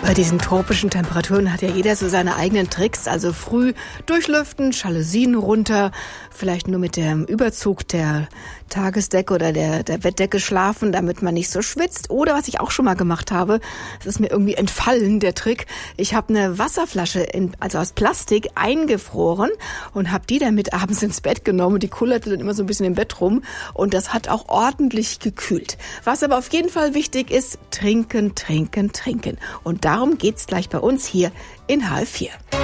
Bei diesen tropischen Temperaturen hat ja jeder so seine eigenen Tricks. Also früh durchlüften, Jalousien runter, vielleicht nur mit dem Überzug der Tagesdecke oder der Bettdecke schlafen, damit man nicht so schwitzt. Oder was ich auch schon mal gemacht habe, es ist mir irgendwie entfallen, der Trick. Ich habe eine Wasserflasche, also aus Plastik, eingefroren und habe die dann mit abends ins Bett genommen. Die kullerte dann immer so ein bisschen im Bett rum und das hat auch ordentlich gekühlt. Was aber auf jeden Fall wichtig ist, trinken, trinken, trinken. Und darum geht's gleich bei uns hier in HR4.